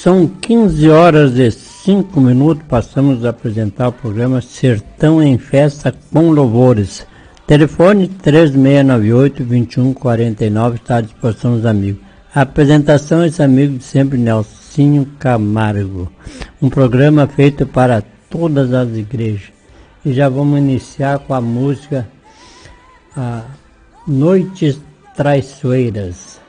São 15 horas e 5 minutos, passamos a apresentar o programa Sertão em Festa com Louvores. Telefone 3698-2149, está à disposição dos amigos. A apresentação é esse amigo de sempre, Nelsinho Camargo. Um programa feito para todas as igrejas. E já vamos iniciar com a música Noites Traiçoeiras.